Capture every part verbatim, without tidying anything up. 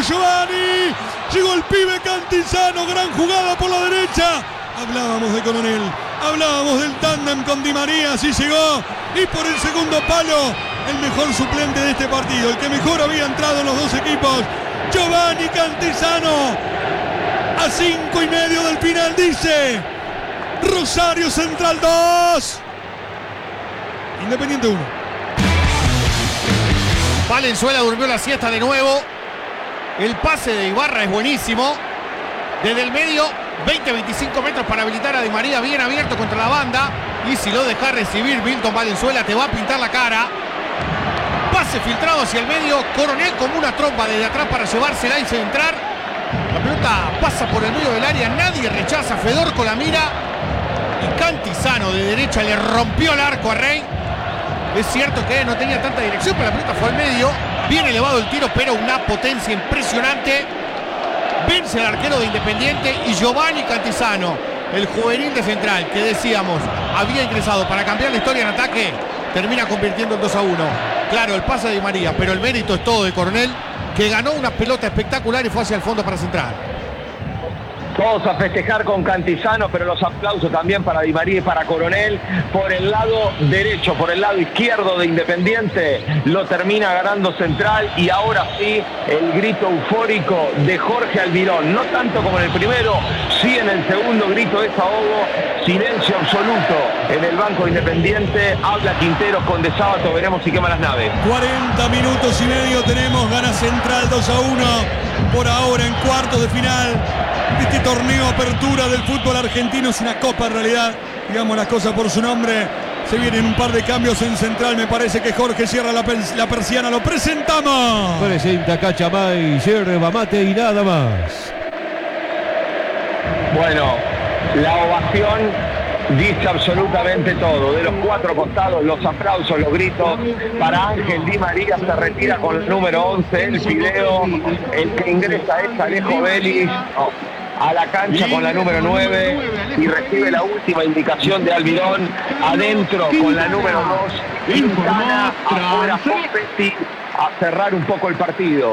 Giovanni. Llegó el pibe Cantizano. Gran jugada por la derecha. Hablábamos de Coronel. Hablábamos del tándem con Di María. Así llegó. Y por el segundo palo, el mejor suplente de este partido. El que mejor había entrado en los dos equipos. Giovanni Cantizano. A cinco y medio del final dice Rosario Central dos. Independiente uno. Valenzuela durmió la siesta de nuevo. El pase de Ibarra es buenísimo. Desde el medio, veinte a veinticinco metros para habilitar a Di María, bien abierto contra la banda. Y si lo deja recibir Milton Valenzuela, te va a pintar la cara. Pase filtrado hacia el medio. Coronel como una trompa desde atrás para llevársela y centrar. La pelota pasa por el medio del área. Nadie rechaza. Fedorco la mira. Y Cantizano de derecha le rompió el arco a Rey. Es cierto que no tenía tanta dirección, pero la pelota fue al medio. Bien elevado el tiro, pero una potencia impresionante. Vence al arquero de Independiente y Giovanni Cantizano, el juvenil de Central, que decíamos había ingresado para cambiar la historia en ataque, termina convirtiendo en dos a uno. Claro, el pase de Di María, pero el mérito es todo de Coronel, que ganó una pelota espectacular y fue hacia el fondo para Central. Todos a festejar con Cantizano, pero los aplausos también para Di María y para Coronel. Por el lado derecho, por el lado izquierdo de Independiente, lo termina ganando Central. Y ahora sí, el grito eufórico de Jorge Almirón. No tanto como en el primero, sí en el segundo grito de desahogo. Silencio absoluto en el banco de Independiente. Habla Quinteros con De Sábato, veremos si quema las naves. cuarenta minutos y medio tenemos, gana Central dos a uno. Por ahora en cuartos de final. Este torneo apertura del fútbol argentino es una copa en realidad, digamos las cosas por su nombre. Se vienen un par de cambios en Central, me parece que Jorge cierra la, la persiana, lo presentamos. Presenta Cachamay, yerba mate y nada más. Bueno, la ovación dice absolutamente todo. De los cuatro costados, los aplausos, los gritos para Ángel Di María. Se retira con el número once, el Fideo. El que ingresa es Alejo Vélez a la cancha con la número nueve y recibe la última indicación de Almirón. Adentro con la número dos, Quintana. Afuera Fofetti a cerrar un poco el partido.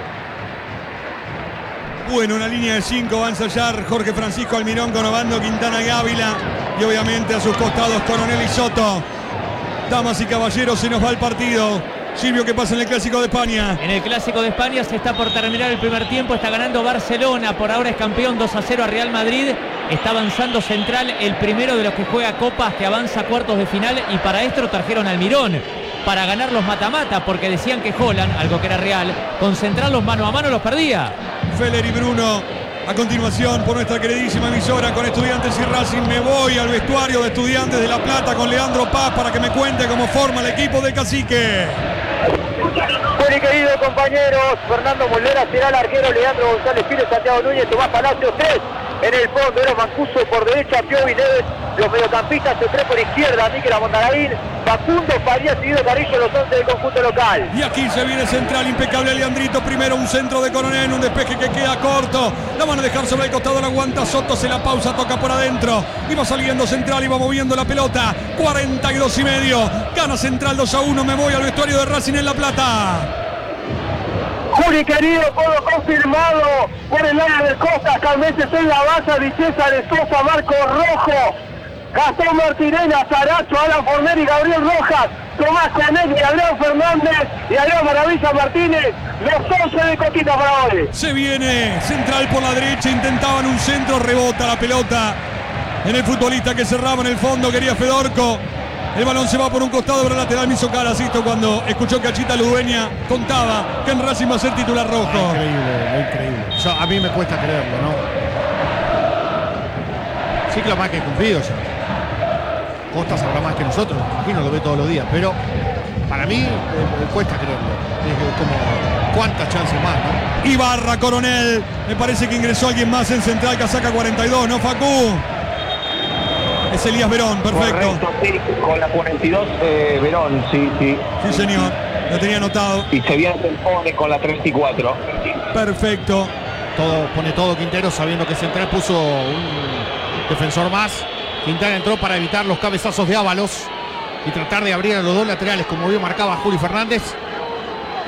Bueno, una línea de cinco va a ensayar Jorge Francisco Almirón con Obando, Quintana y Ávila. Y obviamente a sus costados Coronel y Soto. Damas y caballeros, se nos va el partido. Silvio, ¿qué pasa en el Clásico de España? En el Clásico de España se está por terminar el primer tiempo. Está ganando Barcelona. Por ahora es campeón dos a cero a Real Madrid. Está avanzando Central, el primero de los que juega Copas, que avanza a cuartos de final. Y para esto trajeron a Almirón para ganar los mata-mata, porque decían que Holland, algo que era real, con Central los mano a mano los perdía. Feller y Bruno, a continuación por nuestra queridísima emisora con Estudiantes y Racing. Me voy al vestuario de Estudiantes de La Plata con Leandro Paz para que me cuente cómo forma el equipo del Cacique. Bueno, queridos compañeros, Fernando Molera será el arquero, Leandro González Pires, Santiago Núñez, Tomás Palacios, tres. En el fondo, Eros Mancuso por derecha, Piovi Neves, los mediocampistas, se tres por izquierda, Miquel Amondaraín, Facundo Farías y Guido Carrillo, los once del conjunto local. Y aquí se viene Central, impecable Leandrito, primero un centro de Coronel, un despeje que queda corto, la van a dejar sobre el costado, la aguanta Soto, se la pausa, toca por adentro, y va saliendo Central y va moviendo la pelota, cuarenta y dos y medio, gana Central dos a uno, me voy al vestuario de Racing en La Plata. Juli querido, todo confirmado por el área de Costa, Calmeses en la base, Vicesa de Sosa, Marco Rojo, Gastón Martínez, Zaracho, Alan Forner y Gabriel Rojas, Tomás Canel y Adrián Fernández y Adrián Maravilla Martínez, los once de Coquita para hoy. Se viene Central por la derecha, intentaban un centro, rebota la pelota en el futbolista que cerraba en el fondo, quería Fedorco. El balón se va por un costado, pero el lateral me hizo cara, Sisto, cuando escuchó que Achita Ludueña contaba que en Racing va a ser titular rojo. Increíble, increíble. Yo, a mí me cuesta creerlo, ¿no? Ciclo más que cumplido ya. Costa sabrá más que nosotros, imagino, lo ve todos los días, pero para mí eh, me cuesta creerlo. Es como, ¿cuántas chances más, no? Ibarra, Coronel, me parece que ingresó alguien más en Central, casaca cuarenta y dos, ¿no, Facu? Es Elías Verón, perfecto. Correcto, sí, con la cuarenta y dos, eh, Verón, sí, sí. Sí, señor, lo tenía anotado. Y se viene el pone con la treinta y cuatro. Perfecto. Todo, pone todo Quintero sabiendo que Central puso un defensor más. Quintana entró para evitar los cabezazos de Ábalos y tratar de abrir a los dos laterales, como bien marcaba Juli Fernández.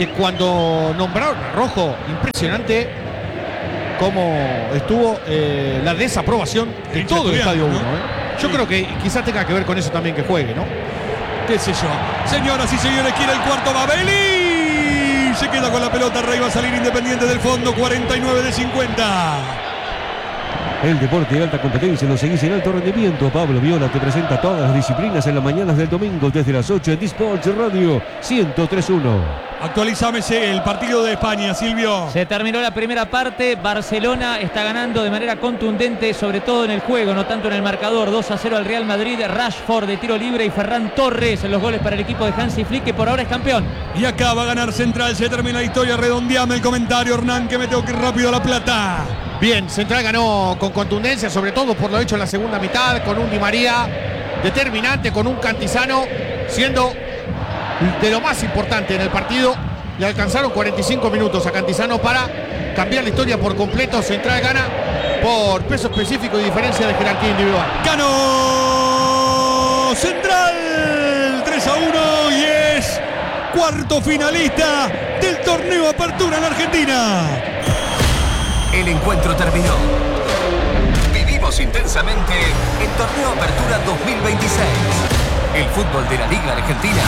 que cuando nombraron a Rojo, impresionante cómo estuvo eh, la desaprobación de todo el Estadio uno. ¿no? ¿eh? Yo sí. creo que quizás tenga que ver con eso también que juegue, ¿no? Qué sé yo. Señoras y señores, quiere el cuarto Babeli. Se queda con la pelota, Rey va a salir Independiente del fondo, cuarenta y nueve de cincuenta. El deporte de alta competencia lo seguís en alto rendimiento. Pablo Viola te presenta todas las disciplinas en las mañanas del domingo desde las ocho en Disports Radio ciento tres punto uno. Actualízame el partido de España, Silvio. Se terminó la primera parte. Barcelona está ganando de manera contundente, sobre todo en el juego, no tanto en el marcador. dos a cero al Real Madrid. Rashford de tiro libre y Ferran Torres en los goles para el equipo de Hansi Flick, que por ahora es campeón. Y acá va a ganar Central. Se termina la historia. Redondeame el comentario, Hernán, que me tengo que ir rápido a La Plata. Bien, Central ganó con contundencia, sobre todo por lo hecho en la segunda mitad, con un Di María determinante, con un Cantizano siendo de lo más importante en el partido. Le alcanzaron cuarenta y cinco minutos a Cantizano para cambiar la historia por completo. Central gana por peso específico y diferencia de jerarquía individual. Ganó Central tres a uno y es cuarto finalista del torneo Apertura en Argentina. El encuentro terminó. Vivimos intensamente el torneo Apertura dos mil veintiséis. El fútbol de la Liga Argentina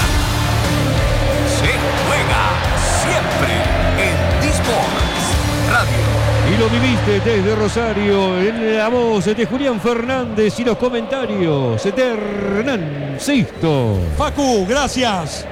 se juega siempre en Disports Radio. Y lo viviste desde Rosario en la voz de Julián Fernández y los comentarios de Hernán Sisto. Facu, gracias.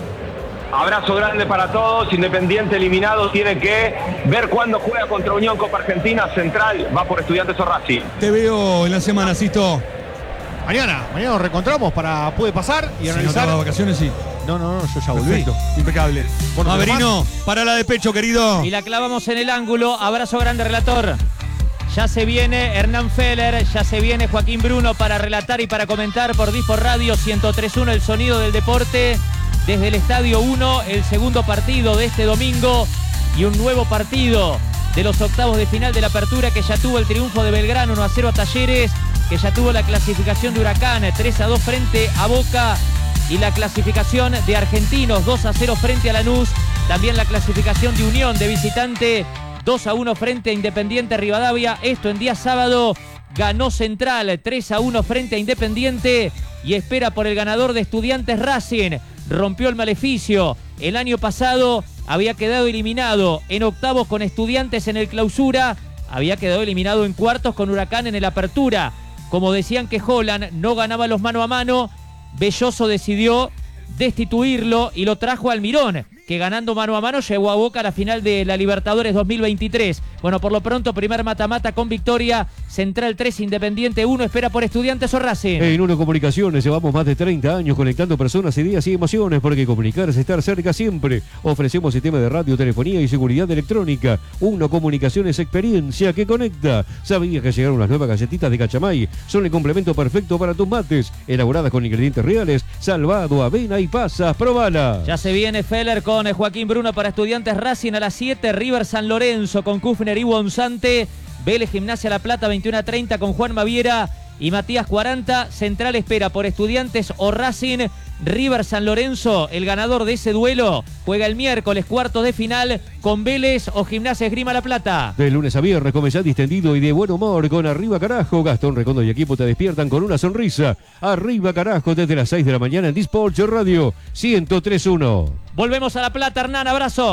Abrazo grande para todos. Independiente eliminado tiene que ver cuándo juega contra Unión Copa Argentina. Central va por Estudiantes o Racing. Te veo en la semana, Sisto. Mañana, mañana nos reencontramos para Puede Pasar y si analizar. No te vas de vacaciones, sí. No, no, no, yo ya volví. Perfecto, impecable. Bueno, Maverino, para la de pecho, querido. Y la clavamos en el ángulo. Abrazo grande, relator. Ya se viene Hernán Feller, ya se viene Joaquín Bruno para relatar y para comentar por Disport Radio ciento tres punto uno, el sonido del deporte. Desde el Estadio uno, el segundo partido de este domingo y un nuevo partido de los octavos de final de la Apertura, que ya tuvo el triunfo de Belgrano uno a cero a Talleres, que ya tuvo la clasificación de Huracán tres a dos frente a Boca y la clasificación de Argentinos dos a cero frente a Lanús, también la clasificación de Unión de visitante dos a uno frente a Independiente Rivadavia. Esto en día sábado. Ganó Central tres a uno frente a Independiente y espera por el ganador de Estudiantes Racing. Rompió el maleficio. El año pasado había quedado eliminado en octavos con Estudiantes en el Clausura. Había quedado eliminado en cuartos con Huracán en el Apertura. Como decían que Holland no ganaba los mano a mano, Belloso decidió destituirlo y lo trajo al Mirón, que ganando mano a mano llevó a Boca a la final de la Libertadores dos mil veintitrés. Bueno, por lo pronto, primer mata-mata con victoria. Central tres, Independiente uno, espera por Estudiantes o Racing. En Uno Comunicaciones llevamos más de treinta años conectando personas, ideas y emociones, porque comunicar es estar cerca siempre. Ofrecemos sistema de radio, telefonía y seguridad electrónica. Uno Comunicaciones, experiencia que conecta. ¿Sabías que llegaron las nuevas galletitas de Cachamay? Son el complemento perfecto para tus mates, elaboradas con ingredientes reales, salvado, avena y pasas. Probala. Ya se viene Feller con Joaquín Bruno para Estudiantes Racing a las siete, River San Lorenzo con Kufner y Bonzante, Vélez Gimnasia La Plata veintiuno a treinta con Juan Maviera y Matías cuarenta. Central espera por Estudiantes o Racing. River San Lorenzo, el ganador de ese duelo, juega el miércoles cuartos de final con Vélez o Gimnasia Esgrima La Plata. De lunes a viernes comenzá distendido y de buen humor con Arriba Carajo. Gastón Recondo y equipo te despiertan con una sonrisa. Arriba Carajo desde las seis de la mañana en Disports Radio ciento tres punto uno. Volvemos a La Plata, Hernán, abrazo.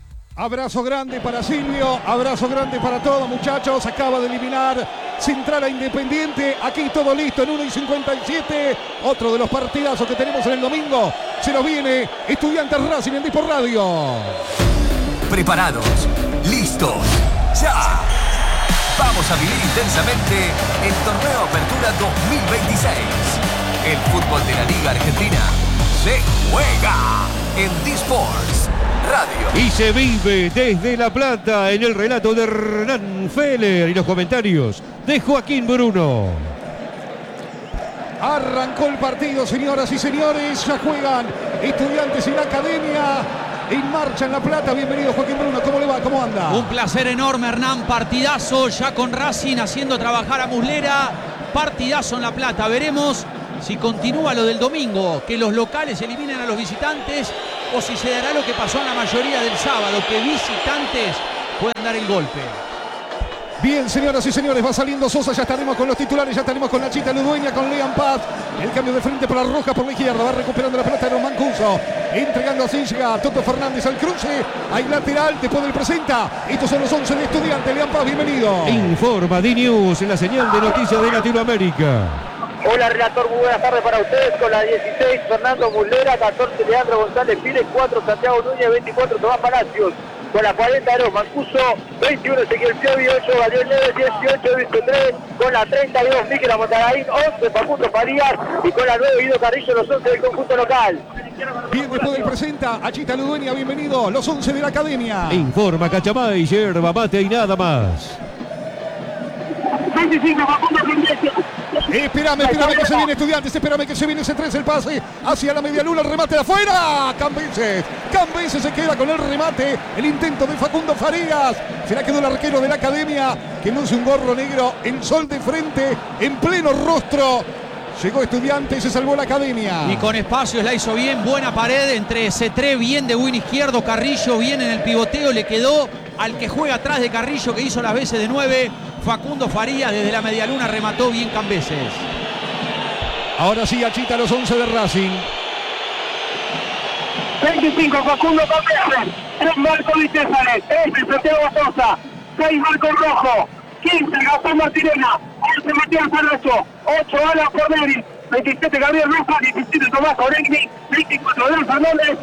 Abrazo grande para Silvio, abrazo grande para todos, muchachos. Acaba de eliminar Central a Independiente. Aquí todo listo en uno y cincuenta y siete. Otro de los partidazos que tenemos en el domingo. Se nos viene Estudiantes Racing en Disport Radio. Preparados, listos, ya. Vamos a vivir intensamente el torneo Apertura dos mil veintiséis. El fútbol de la Liga Argentina se juega en Disports Radio. Y se vive desde La Plata en el relato de Hernán Feller y los comentarios de Joaquín Bruno. Arrancó el partido, señoras y señores. Ya juegan Estudiantes y la Academia. En marcha en La Plata. Bienvenido, Joaquín Bruno. ¿Cómo le va? ¿Cómo anda? Un placer enorme, Hernán. Partidazo ya con Racing haciendo trabajar a Muslera. Partidazo en La Plata. Veremos si continúa lo del domingo, que los locales eliminen a los visitantes o si se dará lo que pasó en la mayoría del sábado, que visitantes puedan dar el golpe. Bien, señoras y señores, va saliendo Sosa, ya estaremos con los titulares, ya estaremos con la Chita Ludueña, con Lean Paz. El cambio de frente para Roja por la izquierda, va recuperando la pelota de Mancuso, entregando así, llega Toto Fernández al cruce, hay lateral, después del presenta. Estos son los once de Estudiantes. Lean Paz, bienvenido. Informa D-News en la señal de noticias de Latinoamérica. Hola, relator, muy buenas tardes para ustedes. Con la dieciséis, Fernando Muslera, catorce, Leandro González Pires, cuatro, Santiago Núñez, veinticuatro, Tomás Palacios. Con la cuarenta, Aaron Mancuso, veintiuno, Ezequiel Piovi, ocho, Gabriel Neves, dieciocho, Edwin Petré, con la treinta y dos, Miquel Amondaraín, once, Facundo Farías, y con la nueve, Guido Carrillo, los once del conjunto local. Bien, después del presenta, Achita Ludueña, bienvenido, los once de la academia. Informa Cachamay, yerba mate y nada más. veinticinco, Facundo Farías. Espérame, espérame que se viene Estudiantes, espérame que se viene ese tres, el pase hacia la media luna, el remate de afuera. Cambeses, Cambeses se queda con el remate, el intento de Facundo Farías. Será quedó el arquero de la academia, que luce un gorro negro, el sol de frente, en pleno rostro. Llegó Estudiantes, se salvó la academia. Y con espacios la hizo bien, buena pared entre Cetré, bien de win izquierdo, Carrillo bien en el pivoteo, le quedó al que juega atrás de Carrillo, que hizo las veces de nueve. Facundo Farías desde la medialuna remató bien Cambeses. Ahora sí, Achita, los once de Racing. veinticinco, Facundo Cambeses. tres, Marco Di Césares. tres, Santiago Sosa. seis, Marco Rojo. quince, Gastón Martirena. once, Matías Arracho. ocho, Alan Forneri. veintisiete, Gabriel Rojas. diecisiete, Tomás Oregni. veinticuatro, Adrián Fernández.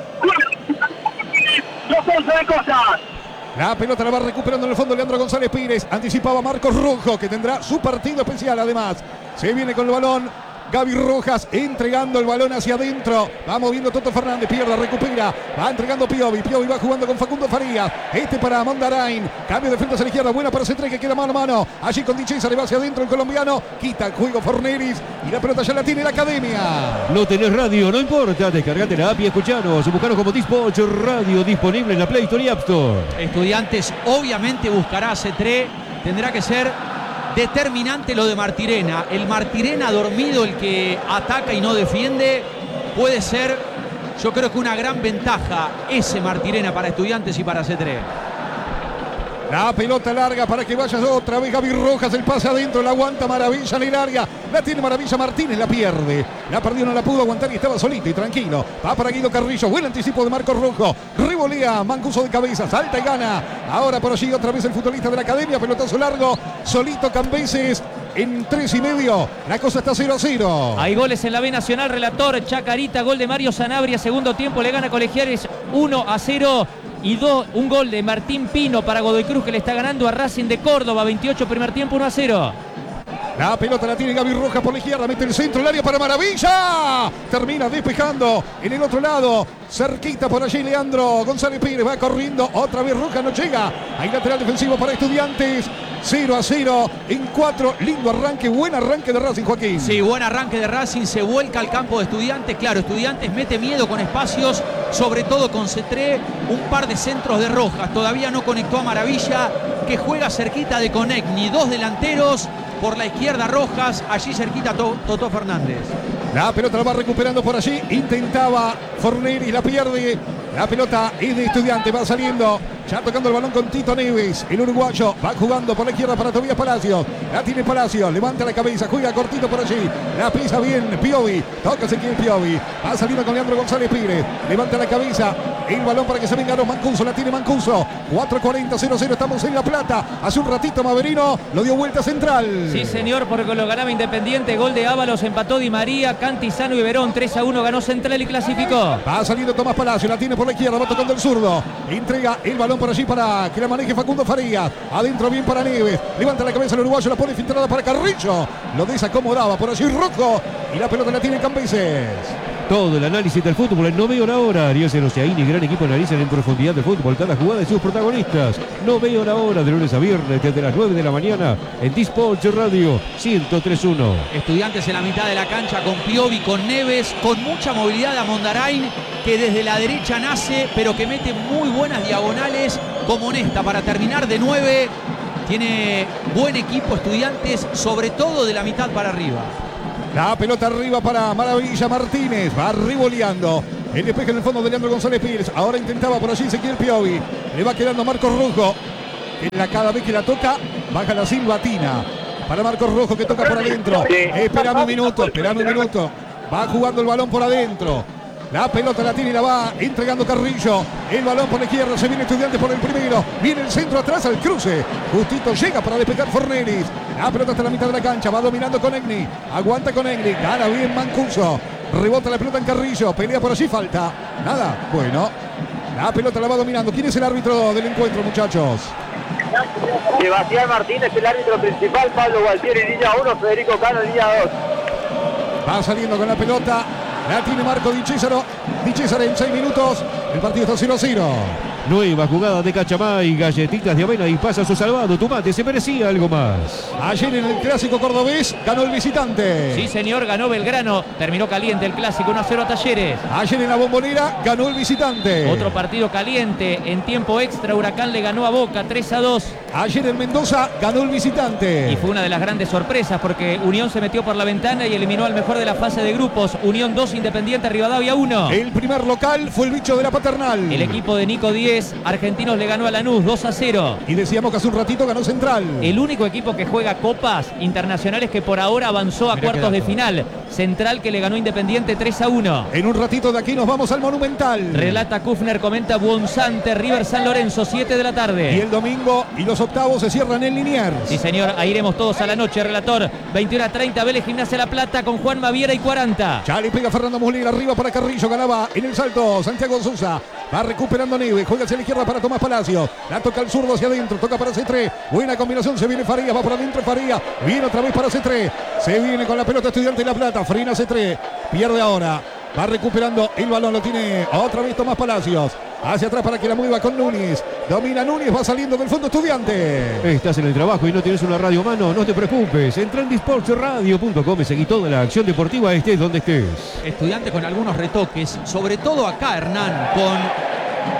Los once de Cosas. La pelota la va recuperando en el fondo Leandro González Pires. Anticipaba Marcos Rojo, que tendrá su partido especial además. Se viene con el balón Gaby Rojas, entregando el balón hacia adentro. Va moviendo Toto Fernández, pierde, recupera. Va entregando Piovi. Piovi va jugando con Facundo Farías. Este para Mondarain. Cambio de frente hacia la izquierda. Buena para Cetré, que queda mano a mano. Allí con Di César, le va hacia adentro el colombiano. Quita el juego Forneris. Y la pelota ya la tiene la academia. No tenés radio, no importa. Descargate la app y escuchanos. Buscanos como Dispatch Radio, disponible en la Play Store y App Store. Estudiantes obviamente buscará a Cetré. Tendrá que ser determinante lo de Martirena. El Martirena dormido, el que ataca y no defiende, puede ser, yo creo que una gran ventaja ese Martirena para Estudiantes y para Cetré. La pelota larga para que vaya otra vez Gaby Rojas, el pase adentro, la aguanta Maravilla en el área, la tiene Maravilla Martínez, la pierde, la perdió, no la pudo aguantar y estaba solito y tranquilo. Va para Guido Carrillo, buen anticipo de Marcos Rojo, revolea, Mancuso de cabeza, salta y gana. Ahora por allí otra vez el futbolista de la academia, pelotazo largo, solito Cambeses. En tres y medio, la cosa está cero a cero. Hay goles en la B Nacional, relator Chacarita, gol de Mario Sanabria, segundo tiempo le gana Colegiales uno a cero. Y dos, un gol de Martín Pino para Godoy Cruz, que le está ganando a Racing de Córdoba, veintiocho primer tiempo, uno a cero. La pelota la tiene Gaby Rojas por la izquierda, mete el centro, el área para Maravilla. Termina despejando en el otro lado, cerquita por allí Leandro González Pires, va corriendo, otra vez Rojas no llega. Hay lateral defensivo para Estudiantes, cero a cero en cuatro, lindo arranque, buen arranque de Racing, Joaquín. Sí, buen arranque de Racing, se vuelca al campo de Estudiantes, claro, Estudiantes mete miedo con espacios, sobre todo con Cetré, un par de centros de Rojas, todavía no conectó a Maravilla, que juega cerquita de Conecni, dos delanteros. Por la izquierda Rojas, allí cerquita Toto Fernández. La pelota la va recuperando por allí, intentaba Forneri, la pierde. La pelota es de Estudiantes, va saliendo, ya tocando el balón con Tito Neves, el uruguayo, va jugando por la izquierda para Tobías Palacios, la tiene Palacios, levanta la cabeza, juega cortito por allí, la pisa bien Piovi, toca Ezequiel Piovi, va saliendo con Leandro González Pires, levanta la cabeza, el balón para que se venga a los Mancuso, la tiene Mancuso, cuatro cuarenta, cero cero, estamos en La Plata, hace un ratito Maverino lo dio vuelta central. Sí señor, porque lo ganaba Independiente, gol de Ábalos, empató Di María, Cantizano y Verón, tres a uno ganó Central y clasificó. Va saliendo Tomás Palacio, la tiene por la izquierda, va tocando el zurdo, entrega el balón por allí para que la maneje Facundo Farías, adentro bien para Neves, levanta la cabeza el uruguayo, la pone filtrada para Carrillo, lo desacomodaba por allí Rojo y la pelota la tiene Cambeses. Todo el análisis del fútbol en No Veo la Hora. Ariel Celosiaini, gran equipo, analizan en profundidad del fútbol cada jugada de sus protagonistas. No Veo la Hora, de lunes a viernes desde las nueve de la mañana en Dispatch Radio ciento tres punto uno. Estudiantes en la mitad de la cancha con Piovi, con Neves, con mucha movilidad a Mondarain, que desde la derecha nace, pero que mete muy buenas diagonales como en esta para terminar de nueve. Tiene buen equipo Estudiantes, sobre todo de la mitad para arriba. La pelota arriba para Maravilla Martínez, va rivoleando, El despeje en el fondo de Leandro González Pires. Ahora intentaba por allí Ezequiel Piovi. Le va quedando Marcos Rojo. Que la, cada vez que la toca, baja la silbatina. Para Marcos Rojo que toca por adentro. Esperame un minuto, esperame un minuto. Va jugando el balón por adentro. La pelota la tiene y la va entregando Carrillo. El balón por la izquierda. Se viene Estudiantes por el primero. Viene el centro atrás al cruce. Justito llega para despejar Forneris. La pelota hasta la mitad de la cancha. Va dominando con Egni. Aguanta con Egni. Gana bien Mancuso. Rebota la pelota en Carrillo. Pelea por allí. Falta. Nada. Bueno. La pelota la va dominando. ¿Quién es el árbitro del encuentro, muchachos? Sebastián Martínez, el árbitro principal. Pablo Gualtieri, línea uno. Federico Cano, línea dos. Va saliendo con la pelota. La tiene Marco Di Césaro. Di Césaro en seis minutos. El partido está cero a cero. Nueva jugada de Cachamay, galletitas de avena y pasa su salvado. Tomate, se merecía algo más. Ayer en el clásico cordobés ganó el visitante. Sí, señor, ganó Belgrano. Terminó caliente el clásico uno a cero a Talleres. Ayer en la Bombonera ganó el visitante. Otro partido caliente. En tiempo extra, Huracán le ganó a Boca tres a dos. Ayer en Mendoza ganó el visitante. Y fue una de las grandes sorpresas porque Unión se metió por la ventana y eliminó al mejor de la fase de grupos. Unión dos, Independiente Rivadavia uno. El primer local fue el bicho de la Paternal. El equipo de Nico Díez, Argentinos le ganó a Lanús dos a cero. Y decíamos que hace un ratito ganó Central. El único equipo que juega copas internacionales que por ahora avanzó a Mirá cuartos de final. Central que le ganó Independiente tres a uno. En un ratito de aquí nos vamos al Monumental. Relata Kufner, comenta Buonsante, River San Lorenzo, siete de la tarde. Y el domingo y los octavos se cierran en Liniers. Sí, señor, ahí iremos todos a la noche, relator. veintiuno a treinta, Vélez Gimnasia La Plata con Juan Maviera y cuarenta. Ya le pega Fernando Muslera arriba para Carrillo, ganaba en el salto Santiago Sousa. Va recuperando Neve, juega hacia la izquierda para Tomás Palacio. La toca al zurdo hacia adentro, toca para C tres. Buena combinación, se viene Farías, va por adentro Farías. Viene otra vez para C tres. Se viene con la pelota Estudiante de La Plata, frena C tres. Pierde ahora. Va recuperando el balón, lo tiene otra vez Tomás Palacios. Hacia atrás para que la mueva con Núñez. Domina Núñez, va saliendo del fondo Estudiante. Estás en el trabajo y no tienes una radio a mano, no te preocupes. Entra en disports radio punto com y seguí toda la acción deportiva estés donde estés. Estudiante con algunos retoques, sobre todo acá Hernán, con...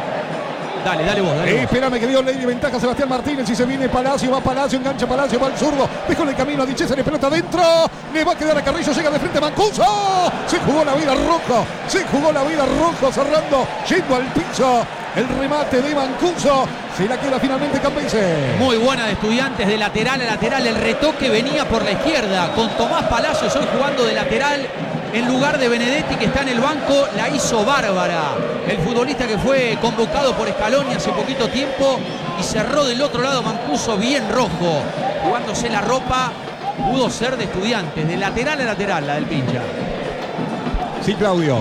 Dale, dale vos, dale Eh, vos. espérame que dio ley de ventaja Sebastián Martínez. Y se viene Palacio, va Palacio, engancha Palacio, va al zurdo. Dejó el camino a Di César, pelota adentro. Le va a quedar a Carrillo, llega de frente a Mancuso. Se jugó la vida Rojo, se jugó la vida Rojo, cerrando, yendo al piso. El remate de Mancuso. Se la queda finalmente Campese. Muy buena de Estudiantes, de lateral a lateral. El retoque venía por la izquierda. Con Tomás Palacios hoy jugando de lateral en lugar de Benedetti, que está en el banco. La hizo bárbara. El futbolista que fue convocado por Scaloni hace poquito tiempo. Y cerró del otro lado Mancuso, bien Rojo. Jugándose la ropa. Pudo ser de Estudiantes. De lateral a lateral la del pincha. Sí, Claudio.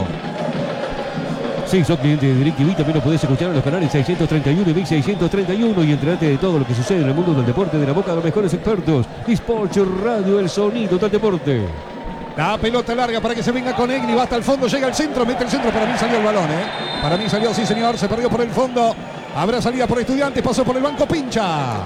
Si sos cliente de DirecTV, también lo podés escuchar en los canales seiscientos treinta y uno y mil seiscientos treinta y uno y enterarte de todo lo que sucede en el mundo del deporte de la boca de los mejores expertos. Disports Radio, el sonido del deporte. La pelota larga para que se venga con Egni, va hasta el fondo, llega al centro, mete el centro, para mí salió el balón, ¿eh? Para mí salió, sí señor, se perdió por el fondo. Habrá salida por Estudiantes, pasó por el banco, pincha.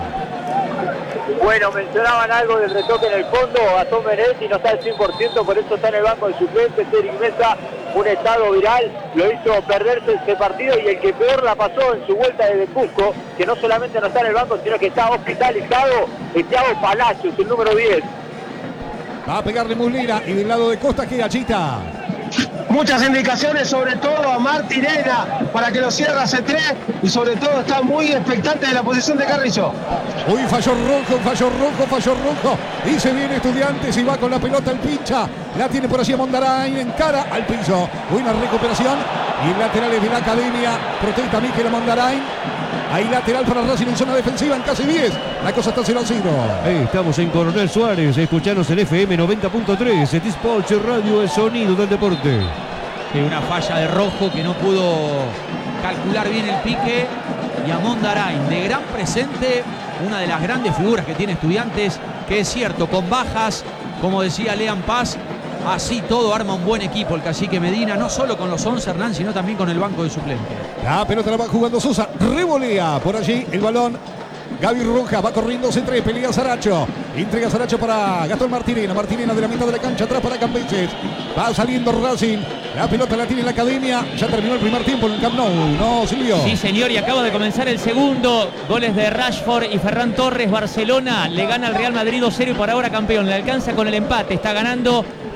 Bueno, mencionaban algo del retoque en el fondo. Gastón Benedetti no está al cien por ciento, por eso está en el banco de suplentes. Eric Mesa, un estado viral, lo hizo perderse este partido y el que peor la pasó en su vuelta desde Cusco, que no solamente no está en el banco, sino que está hospitalizado, es Thiago Palacios, el número diez. Va a pegarle Muslera y del lado de Costa queda Chita. Muchas indicaciones, sobre todo a Martirena, para que lo cierre a C tres y sobre todo está muy expectante de la posición de Carrillo. Uy, falló Rojo, falló Rojo, falló Rojo. Y se viene Estudiantes y va con la pelota el pincha. La tiene por allí a Mondarain, en cara al piso. Buena recuperación. Y laterales de la academia. Protesta Miquel Mondarain. Hay lateral para Racing en zona defensiva en casi diez. La cosa está cero a cero. Estamos en Coronel Suárez. Escuchanos en F M noventa punto tres. Disports Radio, el sonido del deporte. Sí, una falla de Rojo que no pudo calcular bien el pique. Y a Mondarain, de gran presente, una de las grandes figuras que tiene Estudiantes, que es cierto, con bajas, como decía Lean Paz, así todo arma un buen equipo el Cacique Medina, no solo con los once Hernán, sino también con el banco de suplentes. La pelota la va jugando Sosa, revolea por allí el balón. Gaby Roja va corriendo, se entre, pelea Saracho. Entrega Saracho para Gastón Martirena. Martirena de la mitad de la cancha, atrás para Campeses. Va saliendo Racing. La pelota la tiene en la academia. Ya terminó el primer tiempo en el Camp Nou, ¿no, Silvio? Sí, señor, y acaba de comenzar el segundo. Goles de Rashford y Ferran Torres. Barcelona le gana al Real Madrid dos cero y por ahora campeón. Le alcanza con el empate. Está ganando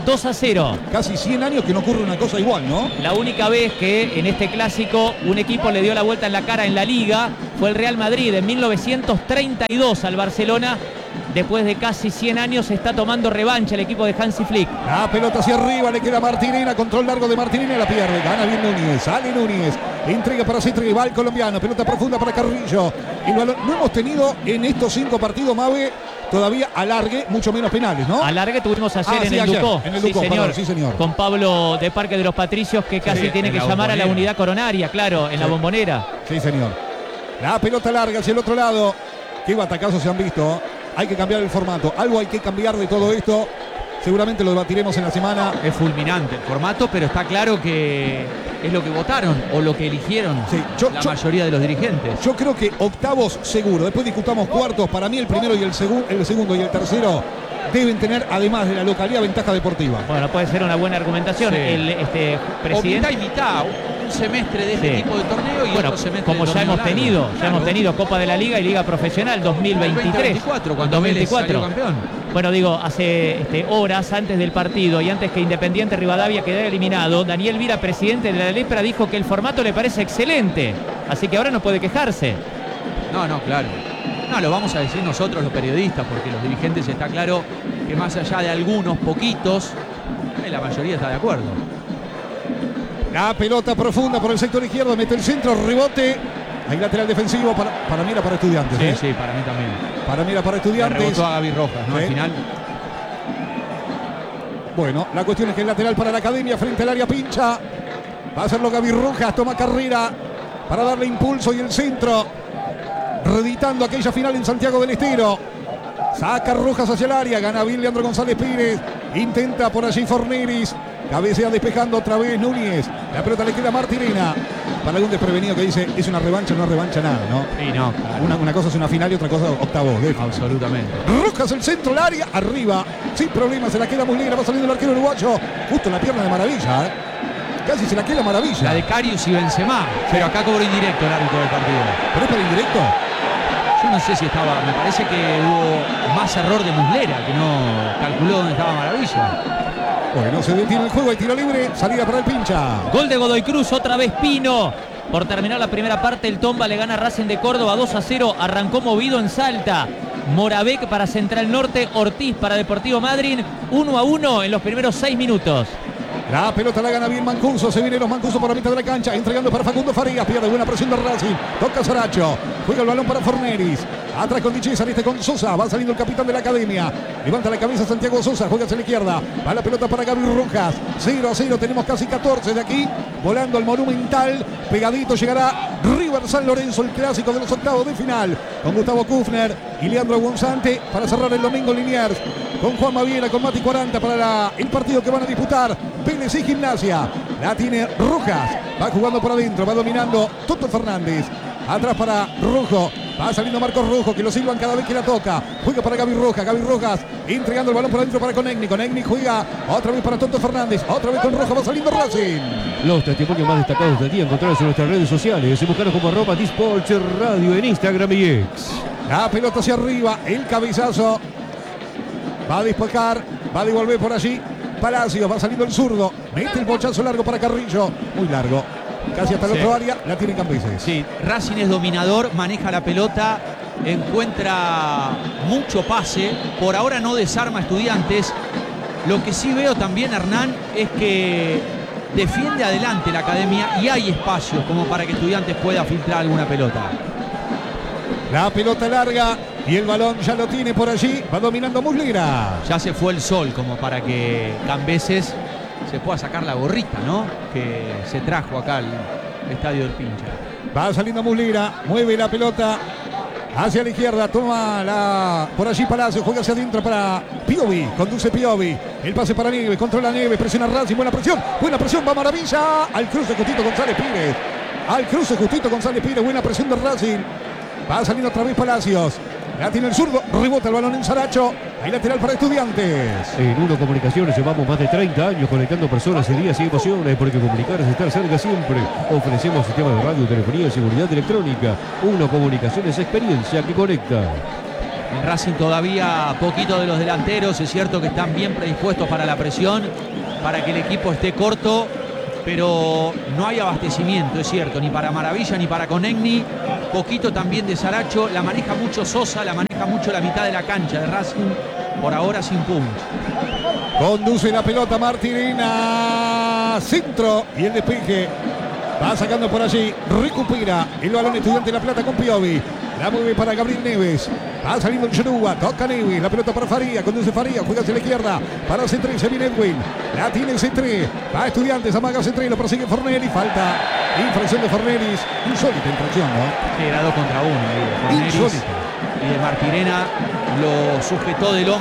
dos a cero. Casi cien años que no ocurre una cosa igual, ¿no? La única vez que en este clásico un equipo le dio la vuelta en la cara en la Liga fue el Real Madrid en mil novecientos treinta y dos al Barcelona. Después de casi cien años se está tomando revancha el equipo de Hansi Flick. La pelota hacia arriba, le queda Martinena, control largo de Martinena, la pierde, gana bien Núñez, sale Núñez, entrega para Citri, va el colombiano, pelota profunda para Carrillo. El balón, no hemos tenido en estos cinco partidos, Mabe, todavía alargue, mucho menos penales, ¿no? Alargue tuvimos ayer, ah, en, sí, el ayer Ducó. en el Ducó. Sí, Perdón, señor. sí, señor. Con Pablo de Parque de los Patricios, que casi sí, tiene que llamar a la unidad coronaria, claro, en sí. la Bombonera. Sí, señor. La pelota larga hacia el otro lado. Qué batacazos se han visto. Hay que cambiar el formato. Algo hay que cambiar de todo esto. Seguramente lo debatiremos en la semana. Es fulminante el formato, pero está claro que es lo que votaron o lo que eligieron sí, yo, la yo, mayoría de los dirigentes. Yo creo que octavos seguro. Después discutamos cuartos. Para mí el primero y el, segu el segundo y el tercero deben tener, además de la localidad, ventaja deportiva. Bueno, puede ser una buena argumentación. Sí. El este, presidente... O mitad y mitad. Un semestre de este sí. tipo de torneo y bueno, otro semestre como de ya hemos largo. tenido, claro. ya hemos tenido Copa de la Liga y Liga Profesional dos mil veintitrés. dos mil veinticuatro, cuando dos mil veinticuatro. Vélez salió campeón. Bueno, digo, hace este, horas antes del partido y antes que Independiente Rivadavia quedara eliminado, Daniel Vira, presidente de la Lepra, dijo que el formato le parece excelente. Así que ahora no puede quejarse. No, no, claro. No, lo vamos a decir nosotros los periodistas, porque los dirigentes está claro que más allá de algunos poquitos, la mayoría está de acuerdo. La pelota profunda por el sector izquierdo, mete el centro, rebote. Hay lateral defensivo, para, para mí era para Estudiantes. Sí, ¿eh? sí, para mí también. Para mí era para Estudiantes. Le rebotó a Gaby Rojas, ¿no? Sí. Al final. Bueno, la cuestión es que el lateral para la Academia frente al área pincha. Va a hacerlo Gaby Rojas, toma carrera para darle impulso y el centro. Reeditando aquella final en Santiago del Estero. Saca Rojas hacia el área, gana bien Leandro González Pires. Intenta por allí Forneris. Cabecea despejando otra vez Núñez. La pelota le queda a Martinena. Para algún desprevenido que dice, es una revancha, no revancha nada, ¿no? Sí, no, claro. Una, una cosa es una final y otra cosa octavos. Absolutamente. Rojas el centro, el área, arriba. Sin problema, se la queda muy negra. Va saliendo el arquero uruguayo. Justo en la pierna de Maravilla, ¿eh? Casi se la queda Maravilla. La de Karius y Benzema. Sí. Pero acá cobró indirecto el árbitro del partido. ¿Pero es para indirecto? Yo no sé si estaba, me parece que hubo más error de Muslera, que no calculó dónde estaba Maravilla. Bueno, se detiene el juego, hay tiro libre, salida para el pincha. Gol de Godoy Cruz, otra vez Pino. Por terminar la primera parte, el Tomba le gana a Racing de Córdoba dos a cero. Arrancó movido en Salta. Moravec para Central Norte, Ortiz para Deportivo Madryn. uno a uno en los primeros seis minutos. La pelota la gana bien Mancuso, se vienen los Mancuso por la mitad de la cancha, entregando para Facundo Farías, pierde buena presión de Racing, toca Saracho, juega el balón para Forneris, atrás con Di Cesare, este con Sosa, va saliendo el capitán de la Academia, levanta la cabeza Santiago Sosa, juega hacia la izquierda, va la pelota para Gaby Rojas, cero a cero, tenemos casi catorce de aquí, volando al Monumental, pegadito llegará River San Lorenzo, el clásico de los octavos de final, con Gustavo Kufner y Leandro Gonzante, para cerrar el domingo Liniers, con Juan Maviera, con Mati cuarenta para la, el partido que van a disputar Vélez y Gimnasia. La tiene Rojas, va jugando por adentro, va dominando Toto Fernández, atrás para Rojo, va saliendo Marcos Rojo, que lo silban cada vez que la toca, juega para Gaby Rojas, Gaby Rojas entregando el balón por adentro para Conegni, Conegni juega otra vez para Toto Fernández, otra vez con Rojo, va saliendo Racing. Los testimonios más destacados del día encontrarlos en nuestras redes sociales, y buscaros como arroba Disports Radio en Instagram y X. La pelota hacia arriba, el cabezazo, va a despejar, va a devolver por allí Palacios, va saliendo el zurdo, mete el bochazo largo para Carrillo, muy largo, casi hasta el sí. otro área, la tiene Campeses. Sí, Racing es dominador, maneja la pelota, encuentra mucho pase, por ahora no desarma a Estudiantes. Lo que sí veo también, Hernán, es que defiende adelante la Academia y hay espacios como para que Estudiantes pueda filtrar alguna pelota. La pelota larga y el balón ya lo tiene por allí, va dominando Muslera. Ya se fue el sol como para que Cambeses se pueda sacar la gorrita, ¿no? Que se trajo acá al estadio del Pincha. Va saliendo Muslera, mueve la pelota hacia la izquierda, toma la por allí Palacio, juega hacia adentro para Piovi, conduce Piovi, el pase para Nieves, controla Nieves, presiona Racing, buena presión, buena presión, va Maravilla, al cruce Justito González Pires, al cruce Justito González Pires, buena presión de Racing. Va saliendo otra vez Palacios. La tiene el zurdo. Rebota el balón en Saracho. Hay lateral para Estudiantes. En Uno Comunicaciones llevamos más de treinta años conectando personas en días y emociones, porque comunicar es estar cerca siempre. Ofrecemos sistemas de radio, telefonía y seguridad electrónica. Uno Comunicaciones, experiencia que conecta. En Racing todavía poquito de los delanteros, es cierto que están bien predispuestos para la presión, para que el equipo esté corto, pero no hay abastecimiento, es cierto, ni para Maravilla ni para Conegni. Poquito también de Saracho, la maneja mucho Sosa, la maneja mucho la mitad de la cancha de Racing, por ahora sin punch. Conduce la pelota Martirena, centro y el despeje. Va sacando por allí, recupera el balón Estudiante de La Plata con Piovi. La mueve para Gabriel Neves. Va saliendo el Yoruba, toca Neves. La pelota para Faría, conduce Faría, juega hacia la izquierda. Para C tres, se viene Edwin. La tiene C tres. Va Estudiantes, amaga C tres, lo persigue Fornelli. Falta, infracción de Fornelis. Insólita infracción, ¿no? Sí, era dos contra uno. Ahí de Fornelis. Insólita. Y de Martirena lo sujetó del hombro.